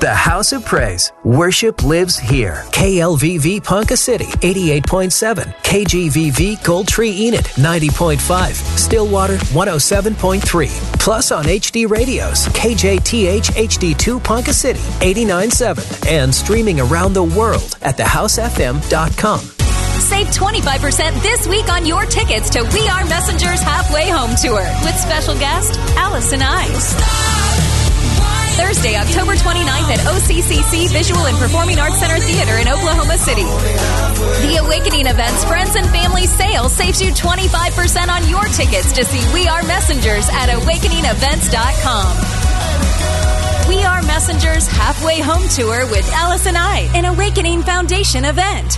The House of Praise. Worship lives here. KLVV Ponca City, 88.7. KGVV Gold Tree Enid, 90.5. Stillwater, 107.3. Plus on HD radios, KJTH HD2 Ponca City, 89.7. And streaming around the world at thehousefm.com. Save 25% this week on your tickets to We Are Messengers Halfway Home Tour with special guest Allison Ives. Thursday, October 29th at OCCC Visual and Performing Arts Center Theater in Oklahoma City. The Awakening Events Friends and Family Sale saves you 25% on your tickets to see We Are Messengers at awakeningevents.com. We Are Messengers Halfway Home Tour with Allison I, an Awakening Foundation event.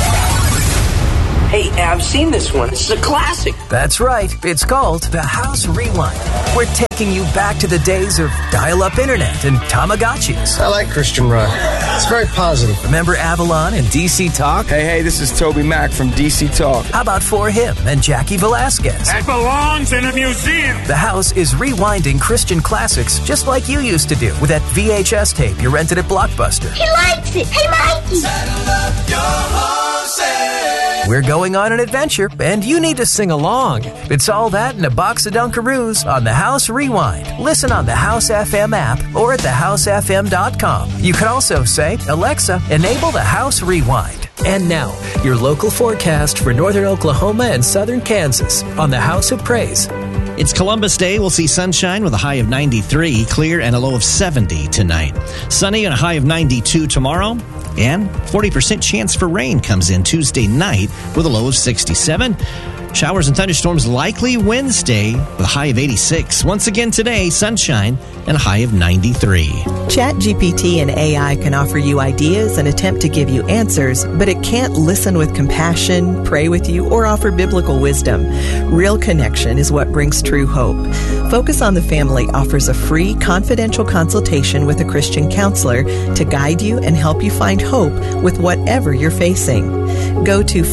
Hey, I've seen this one. It's a classic. That's right. It's called The House Rewind. We're taking you back to the days of dial-up internet and Tamagotchis. I like Christian rock. It's very positive. Remember Avalon and DC Talk? Hey, this is Toby Mac from DC Talk. How about For Him and Jackie Velasquez? That belongs in a museum. The House is rewinding Christian classics just like you used to do with that VHS tape you rented at Blockbuster. He likes it. Hey, Mikey. Saddle up your horses. We're going on an adventure, and you need to sing along. It's all that and a box of Dunkaroos on The House Rewind. Listen on the House FM app or at thehousefm.com. You can also say, Alexa, enable The House Rewind. And now, your local forecast for northern Oklahoma and southern Kansas on The House of Praise. It's Columbus Day. We'll see sunshine with a high of 93, clear and a low of 70 tonight. Sunny and a high of 92 tomorrow. And 40% chance for rain comes in Tuesday night with a low of 67. Showers and thunderstorms likely Wednesday with a high of 86. Once again today, sunshine and a high of 93. ChatGPT and AI can offer you ideas and attempt to give you answers, but it can't listen with compassion, pray with you, or offer biblical wisdom. Real connection is what brings true hope. Focus on the Family offers a free, confidential consultation with a Christian counselor to guide you and help you find hope with whatever you're facing. Go to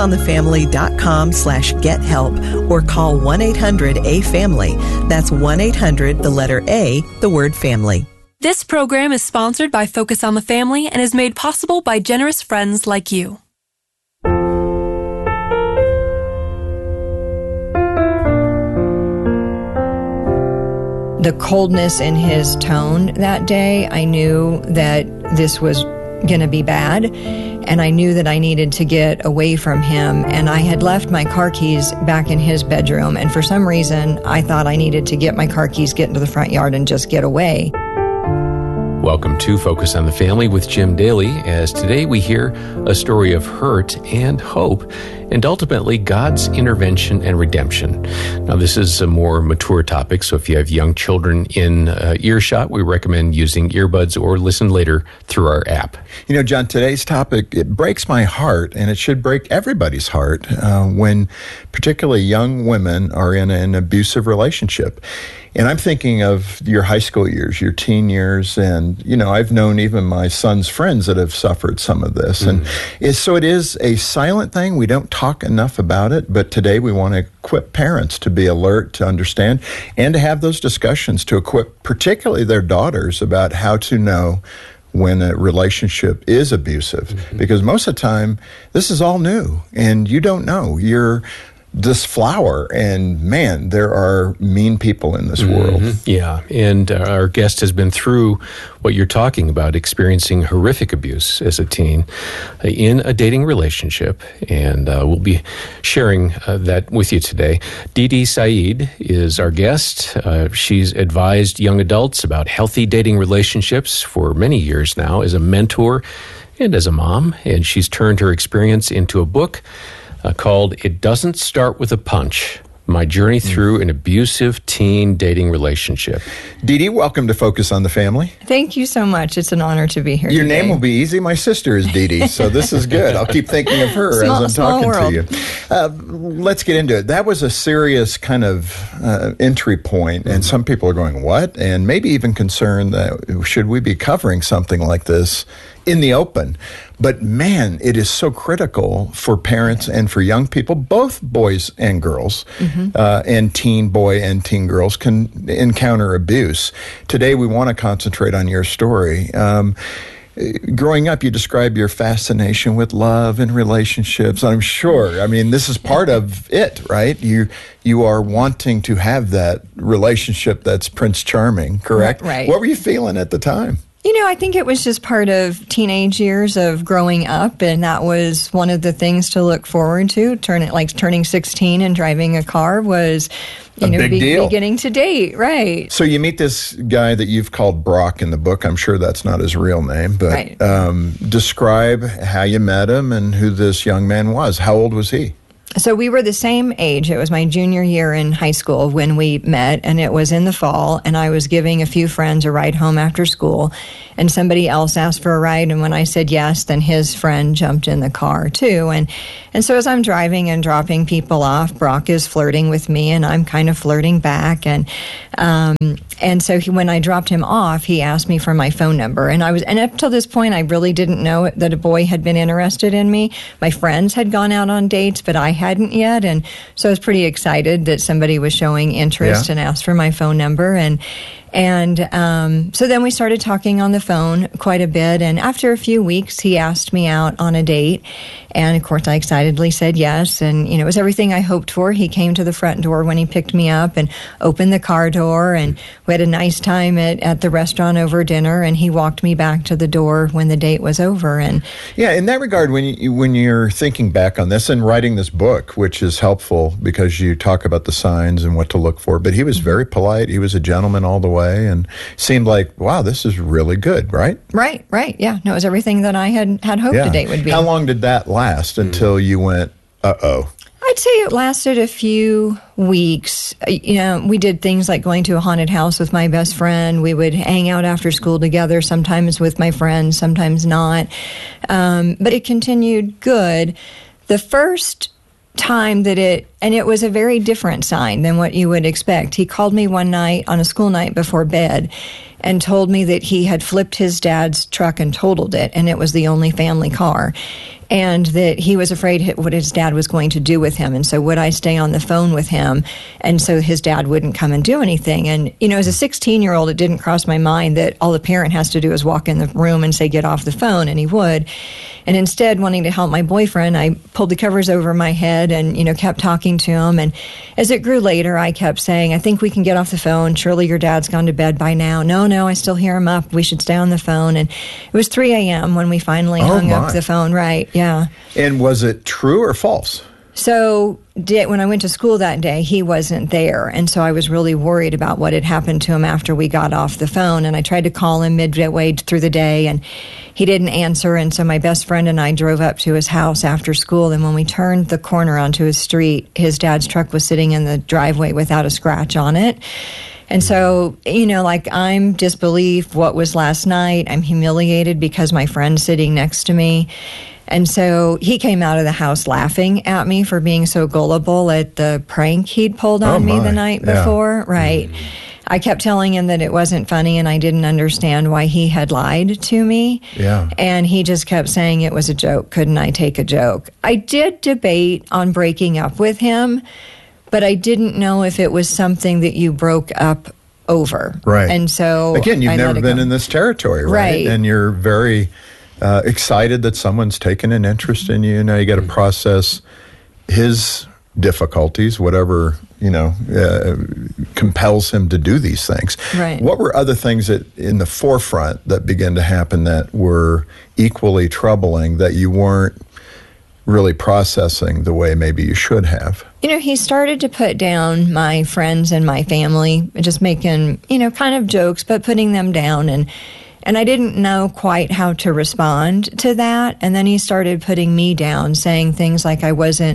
focusonthefamily.com/gethelp or call 1-800-A-FAMILY. That's 1-800, the letter A, the word family. This program is sponsored by Focus on the Family and is made possible by generous friends like you. The coldness in his tone that day, I knew that this was going to be bad, and I knew that I needed to get away from him. And I had left my car keys back in his bedroom, and for some reason I thought I needed to get my car keys, get into the front yard, and just get away. Welcome to Focus on the Family with Jim Daly, as today we hear a story of hurt and hope, and ultimately God's intervention and redemption. Now, this is a more mature topic, so if you have young children in earshot, we recommend using earbuds or listen later through our app. You know, John, today's topic, it breaks my heart, and it should break everybody's heart when particularly young women are in an abusive relationship. And I'm thinking of your high school years, your teen years, and, you know, I've known even my son's friends that have suffered some of this. And so it is a silent thing. We don't talk enough about it, but today we want to equip parents to be alert, to understand, and to have those discussions, to equip particularly their daughters about how to know when a relationship is abusive. Because most of the time, this is all new, and you don't know. You're this flower, and man, there are mean people in this world. Yeah, and our guest has been through what you're talking about, experiencing horrific abuse as a teen in a dating relationship, and we'll be sharing that with you today. Didi Saeed is our guest. She's advised young adults about healthy dating relationships for many years now as a mentor and as a mom, and she's turned her experience into a book called It Doesn't Start with a Punch, My Journey Through an Abusive Teen Dating Relationship. Didi, welcome to Focus on the Family. Thank you so much. It's an honor to be here Your today. name will be easy. My sister is Didi, so this is good. I'll keep thinking of her as I'm talking to you. Let's get into it. That was a serious kind of entry point, and some people are going, what? And maybe even concerned that should we be covering something like this in the open. But man, it is so critical for parents and for young people, both boys and girls, and teen boy and teen girls can encounter abuse. Today, we want to concentrate on your story. Growing up, you describe your fascination with love and relationships. I'm sure. I mean, this is part of it, right? You are wanting to have that relationship that's Prince Charming, correct? Right. What were you feeling at the time? I think it was just part of teenage years of growing up, and that was one of the things to look forward to. Turning 16 and driving a car was, beginning to date, right? So you meet this guy that you've called Brock in the book. I'm sure that's not his real name, but right. Describe how you met him and who this young man was. How old was he? So we were the same age. It was my junior year in high school when we met, and it was in the fall, and I was giving a few friends a ride home after school, and somebody else asked for a ride, and when I said yes, then his friend jumped in the car too. And so as I'm driving and dropping people off, Brock is flirting with me, and I'm kind of flirting back, and so when I dropped him off, he asked me for my phone number, and up till this point, I really didn't know that a boy had been interested in me. My friends had gone out on dates, but I hadn't yet, and so I was pretty excited that somebody was showing interest and asked for my phone number, and so then we started talking on the phone quite a bit, and after a few weeks, he asked me out on a date, and of course, I excitedly said yes, and it was everything I hoped for. He came to the front door when he picked me up and opened the car door, and we had a nice time at the restaurant over dinner, and he walked me back to the door when the date was over. And yeah, in that regard, when you're thinking back on this and writing this book, which is helpful because you talk about the signs and what to look for, but he was very polite. He was a gentleman all the way, and seemed like, wow, this is really good, right? Right. Yeah, no, it was everything that I had hoped a date would be. How long did that last until you went, uh-oh? I'd say it lasted a few weeks. We did things like going to a haunted house with my best friend. We would hang out after school together, sometimes with my friends, sometimes not. But it continued good. The first time that it was a very different sign than what you would expect. He called me one night on a school night before bed and told me that he had flipped his dad's truck and totaled it, and it was the only family car, and that he was afraid what his dad was going to do with him, and so would I stay on the phone with him, and so his dad wouldn't come and do anything. And, as a 16-year-old, it didn't cross my mind that all the parent has to do is walk in the room and say, get off the phone, and he would. And instead, wanting to help my boyfriend, I pulled the covers over my head and, kept talking to him. And as it grew later, I kept saying, I think we can get off the phone. Surely your dad's gone to bed by now. No, I still hear him up. We should stay on the phone. And it was 3 a.m. when we finally hung up the phone. Right, yeah. And was it true or false? So when I went to school that day, he wasn't there. And so I was really worried about what had happened to him after we got off the phone. And I tried to call him midway through the day, and he didn't answer. And so my best friend and I drove up to his house after school. And when we turned the corner onto his street, his dad's truck was sitting in the driveway without a scratch on it. And so, I'm disbelief. What was last night? I'm humiliated because my friend's sitting next to me. And so he came out of the house laughing at me for being so gullible at the prank he'd pulled on me the night before. Right. I kept telling him that it wasn't funny and I didn't understand why he had lied to me. Yeah. And he just kept saying it was a joke. Couldn't I take a joke? I did debate on breaking up with him, but I didn't know if it was something that you broke up over. Right. And so again, you've never been in this territory, right? And you're very excited that someone's taken an interest in you. Now you got to process his difficulties, whatever, compels him to do these things. Right. What were other things that in the forefront that began to happen that were equally troubling that you weren't really processing the way maybe you should have? He started to put down my friends and my family, just making, kind of jokes, but putting them down. And I didn't know quite how to respond to that. And then he started putting me down, saying things like I wasn't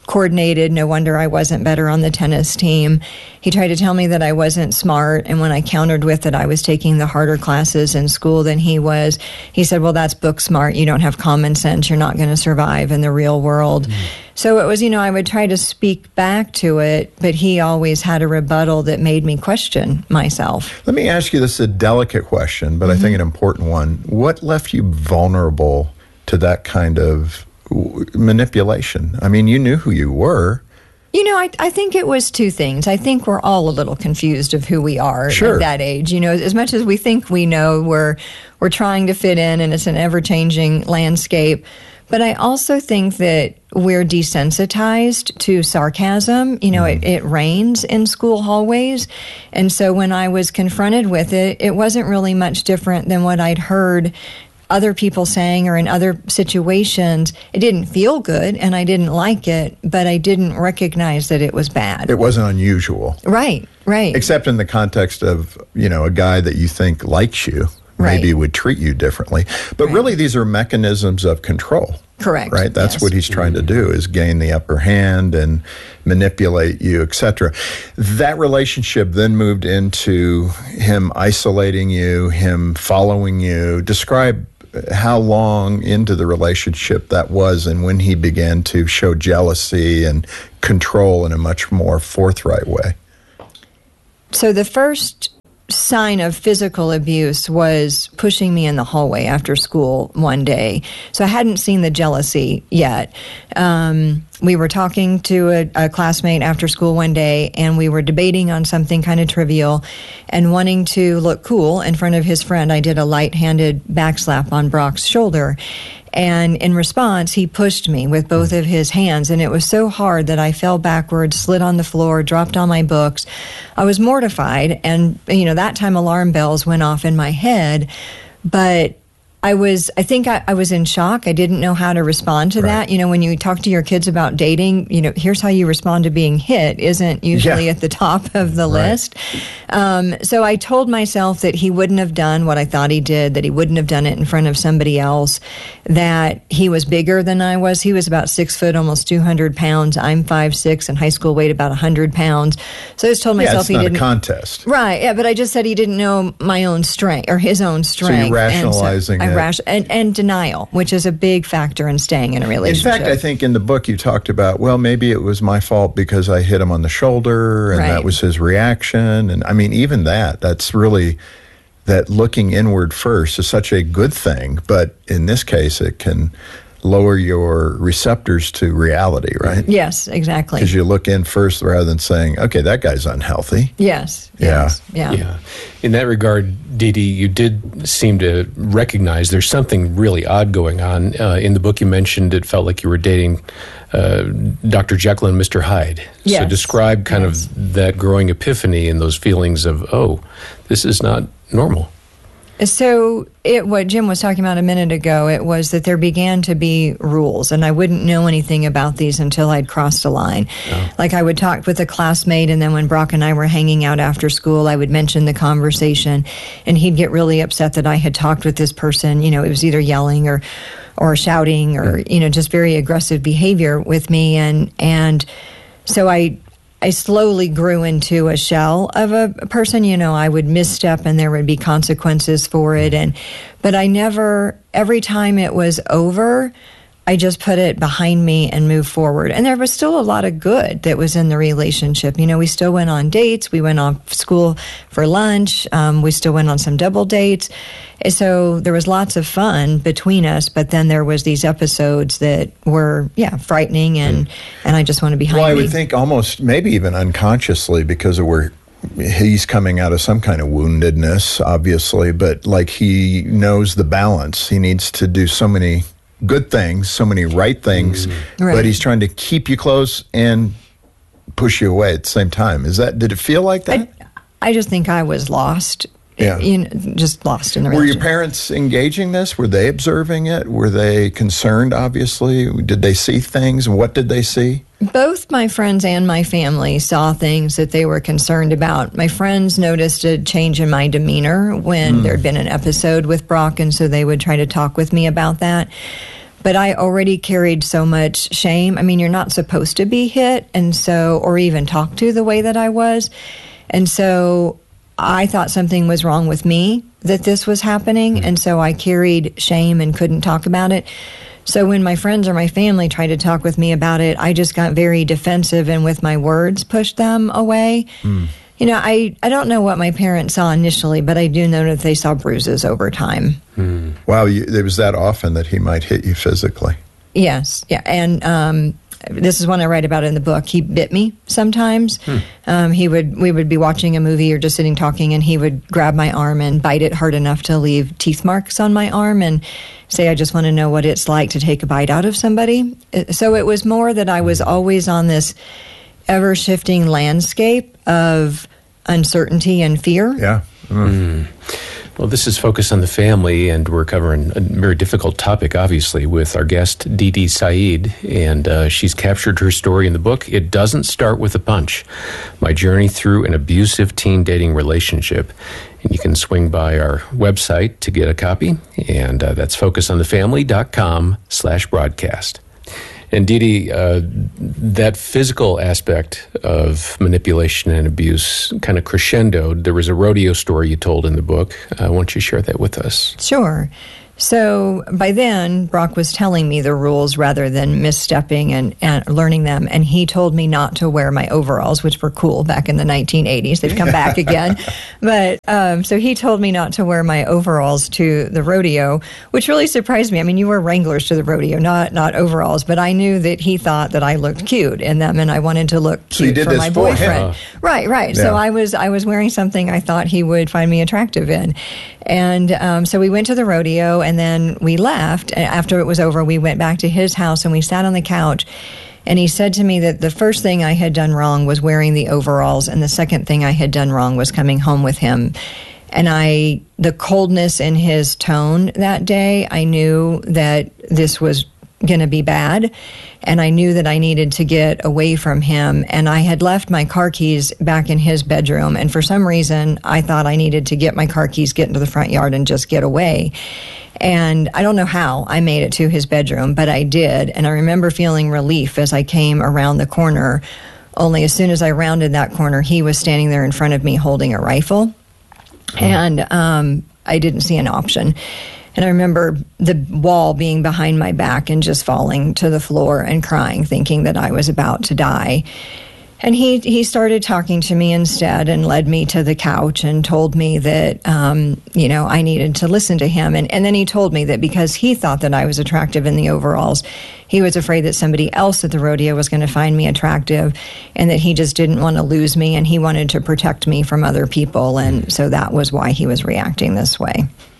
coordinated. No wonder I wasn't better on the tennis team. He tried to tell me that I wasn't smart, and when I countered with that I was taking the harder classes in school than he was, he said, well, that's book smart. You don't have common sense. You're not going to survive in the real world. So it was, I would try to speak back to it, but he always had a rebuttal that made me question myself. Let me ask you, this is a delicate question, but I think an important one. What left you vulnerable to that kind of manipulation? I mean, you knew who you were. I think it was two things. I think we're all a little confused of who we are at that age. As much as we think we know, we're trying to fit in, and it's an ever-changing landscape. But I also think that we're desensitized to sarcasm. It rains in school hallways. And so when I was confronted with it, it wasn't really much different than what I'd heard other people saying or in other situations. It didn't feel good and I didn't like it, but I didn't recognize that it was bad. It wasn't unusual. Right. Except in the context of, a guy that you think likes you. Maybe would treat you differently. But really, these are mechanisms of control. Correct. Right? That's what he's trying to do, is gain the upper hand and manipulate you, etc. That relationship then moved into him isolating you, him following you. Describe how long into the relationship that was and when he began to show jealousy and control in a much more forthright way. So the first sign of physical abuse was pushing me in the hallway after school one day. So I hadn't seen the jealousy yet. We were talking to a classmate after school one day, and we were debating on something kind of trivial, and wanting to look cool in front of his friend, I did a light-handed backslap on Brock's shoulder. And in response, he pushed me with both of his hands, and it was so hard that I fell backwards, slid on the floor, dropped all my books. I was mortified, and, that time alarm bells went off in my head, but I think I was in shock. I didn't know how to respond to that. When you talk to your kids about dating, here's how you respond to being hit isn't usually at the top of the list. So I told myself that he wouldn't have done what I thought he did, that he wouldn't have done it in front of somebody else, that he was bigger than I was. He was about 6 foot, almost 200 pounds. I'm 5'6", in high school weighed about 100 pounds. So I just told myself it's he not didn't. A contest. Right, yeah, but I just said he didn't know my own strength, or his own strength. So you're rationalizing it. And denial, which is a big factor in staying in a relationship. In fact, I think in the book you talked about, well, maybe it was my fault because I hit him on the shoulder and that was his reaction. And I mean, even that's really, that looking inward first is such a good thing. But in this case, it can lower your receptors to reality, right? Yes, exactly. Because you look in first rather than saying, okay, that guy's unhealthy. Yes. Yeah. In that regard, Dee Dee, you did seem to recognize there's something really odd going on. In the book you mentioned it felt like you were dating Dr. Jekyll and Mr. Hyde. Yes. So describe kind of that growing epiphany and those feelings of, oh, this is not normal. So what Jim was talking about a minute ago, it was that there began to be rules, and I wouldn't know anything about these until I'd crossed a line. Oh. Like I would talk with a classmate, and then when Brock and I were hanging out after school, I would mention the conversation, and he'd get really upset that I had talked with this person. It was either yelling or shouting or, just very aggressive behavior with me. And so I slowly grew into a shell of a person. I would misstep and there would be consequences for it. But I never, every time it was over, I just put it behind me and moved forward. And there was still a lot of good that was in the relationship. We still went on dates. We went off school for lunch. We still went on some double dates. So there was lots of fun between us, but then there was these episodes that were, frightening, and I just want to be behind me. Well, I would think almost, maybe even unconsciously, because of where he's coming out of some kind of woundedness, obviously, but like he knows the balance. He needs to do so many good things, so many right things, but he's trying to keep you close and push you away at the same time. Did it feel like that? I just think I was lost. Yeah. Just lost in the relationship. Were your parents engaging this? Were they observing it? Were they concerned, obviously? Did they see things? And what did they see? Both my friends and my family saw things that they were concerned about. My friends noticed a change in my demeanor when there'd been an episode with Brock, and so they would try to talk with me about that. but I already carried so much shame. I mean, you're not supposed to be hit, and so, or even talked to the way that I was. And so I thought something was wrong with me that this was happening. And so I carried shame and couldn't talk about it. So when my friends or my family tried to talk with me about it, I just got very defensive and with my words pushed them away. You know, I don't know what my parents saw initially, but I do know that they saw bruises over time. Wow, it was that often that he might hit you physically. Yes, yeah, and this is one I write about in the book. He bit me sometimes. We would be watching a movie or just sitting talking, and he would grab my arm and bite it hard enough to leave teeth marks on my arm and say, I just want to know what it's like to take a bite out of somebody. So it was more that I was always on this ever-shifting landscape of uncertainty and fear. Yeah. Well, this is Focus on the Family, and we're covering a very difficult topic, obviously, with our guest, Didi Saeed, and she's captured her story in the book, It Doesn't Start with a Punch, My Journey Through an Abusive Teen Dating Relationship. And you can swing by our website to get a copy, and that's focusonthefamily.com/broadcast. And Didi, that physical aspect of manipulation and abuse kind of crescendoed. There was a rodeo story you told in the book. Why don't you share that with us? Sure. So by then, Brock was telling me the rules rather than misstepping and learning them. And he told me not to wear my overalls, which were cool back in the 1980s. They've come back again. But so he told me not to wear my overalls to the rodeo, which really surprised me. I mean, you wear Wranglers to the rodeo, not overalls. But I knew that he thought that I looked cute in them, and I wanted to look cute for my boyfriend. Right. Yeah. So I was wearing something I thought he would find me attractive in. And so we went to the rodeo, and then we left. After it was over, we went back to his house, and we sat on the couch. And he said to me that the first thing I had done wrong was wearing the overalls, and the second thing I had done wrong was coming home with him. And the coldness in his tone that day, I knew that this was going to be bad, and I knew that I needed to get away from him. And I had left my car keys back in his bedroom, and for some reason I thought I needed to get my car keys, get into the front yard, and just get away. And I don't know how I made it to his bedroom, but I did. And I remember feeling relief as I came around the corner, only as soon as I rounded that corner, he was standing there in front of me holding a rifle. And I didn't see an option. And I remember the wall being behind my back and just falling to the floor and crying, thinking that I was about to die. And he started talking to me instead and led me to the couch and told me that, I needed to listen to him. And then he told me that because he thought that I was attractive in the overalls, he was afraid that somebody else at the rodeo was going to find me attractive, and that he just didn't want to lose me, and he wanted to protect me from other people. And so that was why he was reacting this way.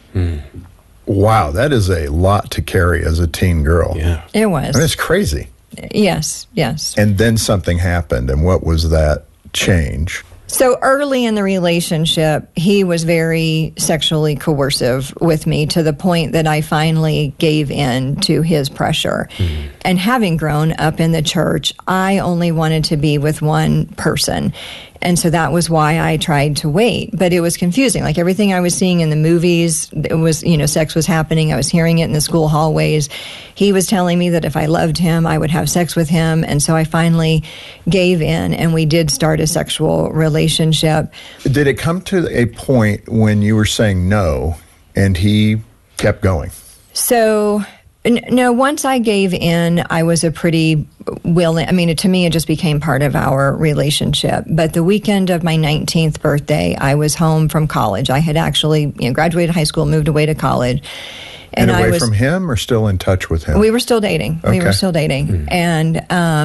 Wow, that is a lot to carry as a teen girl. Yeah. It was. I mean, it's crazy. Yes. And then something happened, and what was that change? So early in the relationship, he was very sexually coercive with me, to the point that I finally gave in to his pressure. And having grown up in the church, I only wanted to be with one person. And so that was why I tried to wait. But it was confusing. Like everything I was seeing in the movies, it was, sex was happening. I was hearing it in the school hallways. He was telling me that if I loved him, I would have sex with him. And so I finally gave in, and we did start a sexual relationship. Did it come to a point when you were saying no and he kept going? So, no, once I gave in, I was a pretty willing, to me, it just became part of our relationship. But the weekend of my 19th birthday, I was home from college. I had actually graduated high school, moved away to college. And away from him, or still in touch with him? We were still dating. Okay. We were still dating. And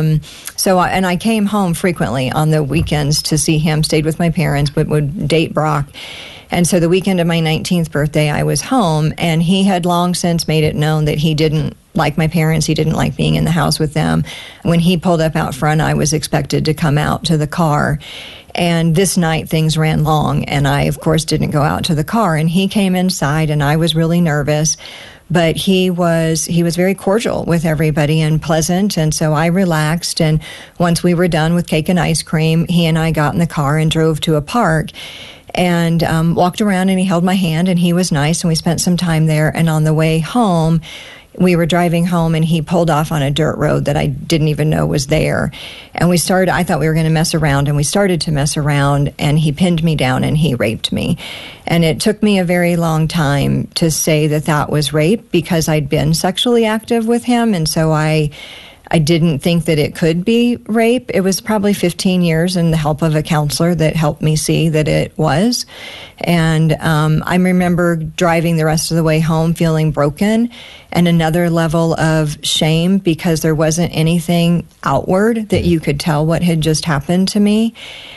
I came home frequently on the weekends to see him, stayed with my parents, but would date Brock. And so the weekend of my 19th birthday, I was home, and he had long since made it known that he didn't like my parents. He didn't like being in the house with them. When he pulled up out front, I was expected to come out to the car. And this night, things ran long, and I, of course, didn't go out to the car. And he came inside, and I was really nervous. But he was very cordial with everybody and pleasant, and so I relaxed. And once we were done with cake and ice cream, he and I got in the car and drove to a park and walked around, and he held my hand, and he was nice, and we spent some time there. And on the way home, we were driving home and he pulled off on a dirt road that I didn't even know was there. And I thought we were going to mess around, and we started to mess around, and he pinned me down and he raped me. And it took me a very long time to say that was rape, because I'd been sexually active with him. And so I didn't think that it could be rape. It was probably 15 years and the help of a counselor that helped me see that it was. And I remember driving the rest of the way home feeling broken and another level of shame, because there wasn't anything outward that you could tell what had just happened to me.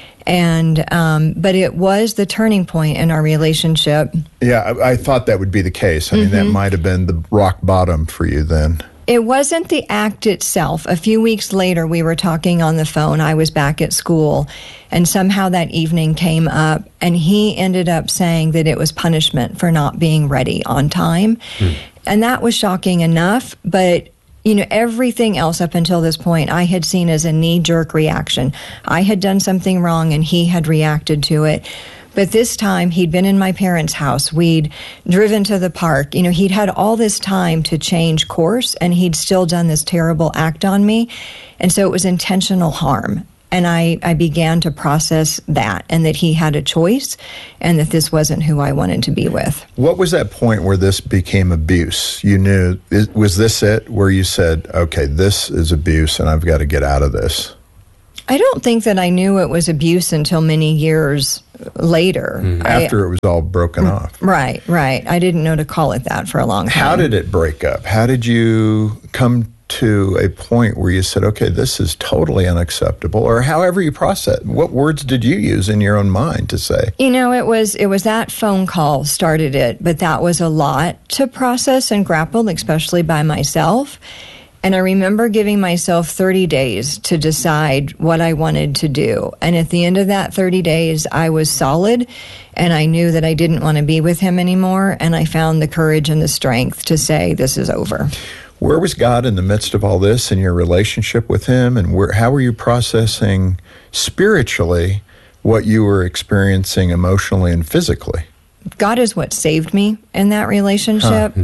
And but it was the turning point in our relationship. Yeah, I thought that would be the case. I mean, that might have been the rock bottom for you then. It wasn't the act itself. A few weeks later, we were talking on the phone. I was back at school, and somehow that evening came up, and he ended up saying that it was punishment for not being ready on time. And that was shocking enough, but everything else up until this point I had seen as a knee-jerk reaction. I had done something wrong, and he had reacted to it. But this time, he'd been in my parents' house. We'd driven to the park. He'd had all this time to change course, and he'd still done this terrible act on me. And so it was intentional harm. And I began to process that, and that he had a choice, and that this wasn't who I wanted to be with. What was that point where this became abuse? You knew, was this it, where you said, okay, this is abuse, and I've got to get out of this? I don't think that I knew it was abuse until many years later. After it was all broken off. Right. I didn't know to call it that for a long time. How did it break up? How did you come to a point where you said, okay, this is totally unacceptable, or however you process it? What words did you use in your own mind to say? It was that phone call started it, but that was a lot to process and grapple, especially by myself. And I remember giving myself 30 days to decide what I wanted to do. And at the end of that 30 days, I was solid, and I knew that I didn't want to be with him anymore. And I found the courage and the strength to say, this is over. Where was God in the midst of all this in your relationship with him? And how were you processing spiritually what you were experiencing emotionally and physically? God is what saved me in that relationship.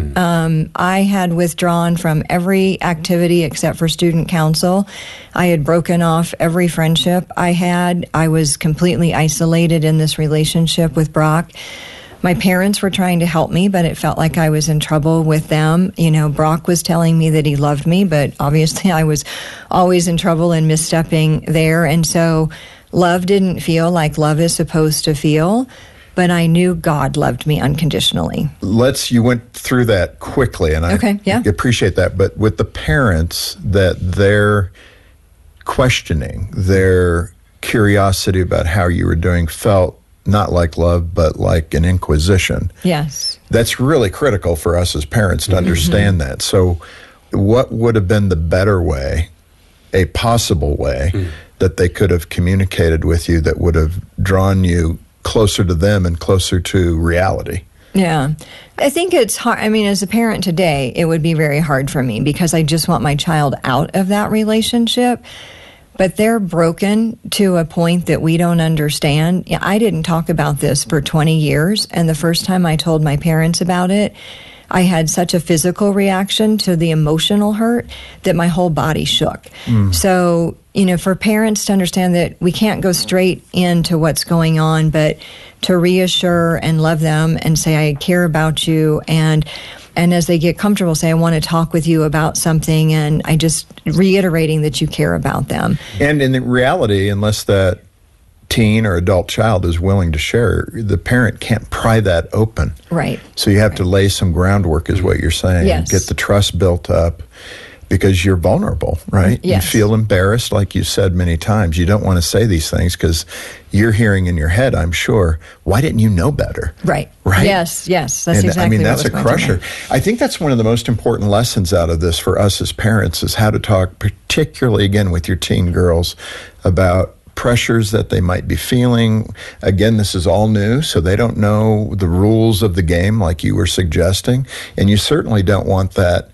I had withdrawn from every activity except for student council. I had broken off every friendship I had. I was completely isolated in this relationship with Brock. My parents were trying to help me, but it felt like I was in trouble with them. Brock was telling me that he loved me, but obviously I was always in trouble and misstepping there. And so love didn't feel like love is supposed to feel. But I knew God loved me unconditionally. You went through that quickly, and I appreciate that. But with the parents, that their questioning, their curiosity about how you were doing felt not like love, but like an inquisition. Yes. That's really critical for us as parents to understand that. So what would have been the better way, a possible way, that they could have communicated with you that would have drawn you closer to them and closer to reality? Yeah. I think it's hard. I mean, as a parent today, it would be very hard for me because I just want my child out of that relationship. But they're broken to a point that we don't understand. I didn't talk about this for 20 years. And the first time I told my parents about it, I had such a physical reaction to the emotional hurt that my whole body shook. So, for parents to understand that we can't go straight into what's going on, but to reassure and love them and say, I care about you. And as they get comfortable, say, I want to talk with you about something. And I just reiterating that you care about them. And in reality, unless that teen or adult child is willing to share, the parent can't pry that open. Right. So you have to lay some groundwork, is what you're saying. Yes. Get the trust built up because you're vulnerable, right? Yes. You feel embarrassed, like you said many times. You don't want to say these things because you're hearing in your head, I'm sure, why didn't you know better? Right. Right? Yes. That's exactly what that's was a crusher. I think that's one of the most important lessons out of this for us as parents is how to talk, particularly, again, with your teen girls, about pressures that they might be feeling. Again, this is all new, so they don't know the rules of the game like you were suggesting, and you certainly don't want that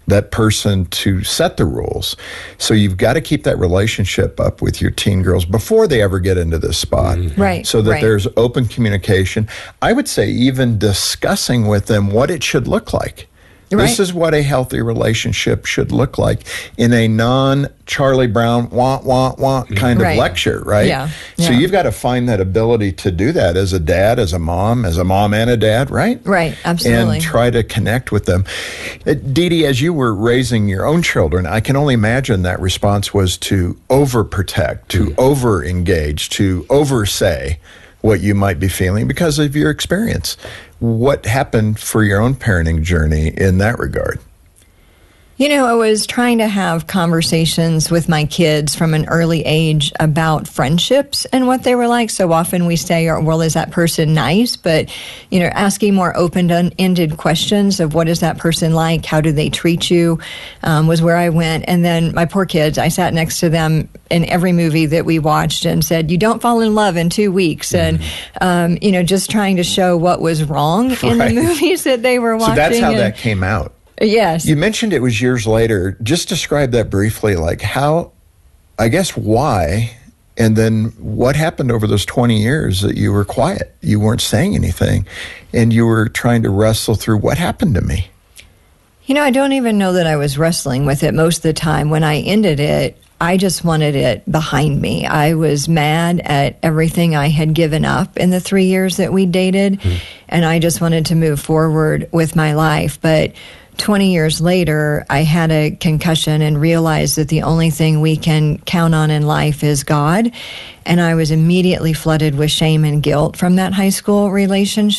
person to set the rules. So you've got to keep that relationship up with your teen girls before they ever get into this spot. Right. So that there's open communication. I would say even discussing with them what it should look like. Right. This is what a healthy relationship should look like in a non-Charlie Brown, kind of lecture, right? Yeah. So you've got to find that ability to do that as a dad, as a mom and a dad, right? Right, absolutely. And try to connect with them. Dee Dee, as you were raising your own children, I can only imagine that response was to overprotect, to over-engage, to oversay what you might be feeling because of your experience. What happened for your own parenting journey in that regard? You know, I was trying to have conversations with my kids from an early age about friendships and what they were like. So often we say, well, is that person nice? But, you know, asking more open-ended questions of what is that person like? How do they treat you? Was where I went. And then my poor kids, I sat next to them in every movie that we watched and said, you don't fall in love in 2 weeks. And, you know, just trying to show what was wrong in the movies that they were watching. So that's how that came out. Yes. You mentioned it was years later. Just describe that briefly, like how, I guess, why, and then what happened over those 20 years that you were quiet, you weren't saying anything, and you were trying to wrestle through what happened to me. You know, I don't even know that I was wrestling with it most of the time. When I ended it, I just wanted it behind me. I was mad at everything I had given up in the 3 years that we dated, and I just wanted to move forward with my life. But 20 years later, I had a concussion and realized that the only thing we can count on in life is God. And I was immediately flooded with shame and guilt from that high school relationship.